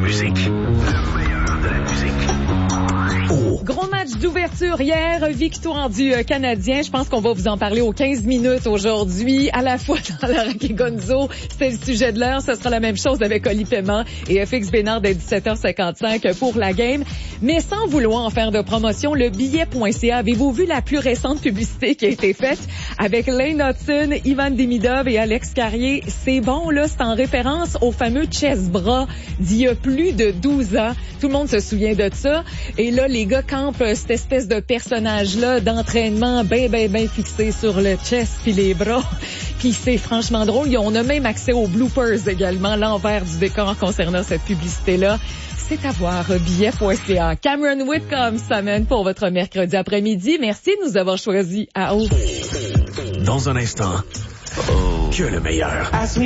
musique. Le meilleur de la musique. Oh. Gros match d'ouverture hier, victoire du Canadien. Je pense qu'on va vous en parler aux 15 minutes aujourd'hui. À la fois dans la Rock et Gonzo, c'était le sujet de l'heure. Ce sera la même chose avec Oli Paiement et FX Bénard dès 17h55 pour la game. Mais sans vouloir en faire de promotion, le billet.ca, avez-vous vu la plus récente publicité qui a été faite avec Lane Hudson, Ivan Demidov et Alex Carrier? C'est bon, là, c'est en référence au fameux chest bras d'il y a plus de 12 ans. Tout le monde se souvient de ça. Et là, les gars campent cette espèce de personnage-là d'entraînement bien fixé sur le chest puis les bras. Puis c'est franchement drôle. On a même accès aux bloopers également, l'envers du décor concernant cette publicité-là. C'est à voir, billet.ca. Cameron Whitcomb s'amène pour votre mercredi après-midi. Merci de nous avoir choisis à haut. Dans un instant, que le meilleur.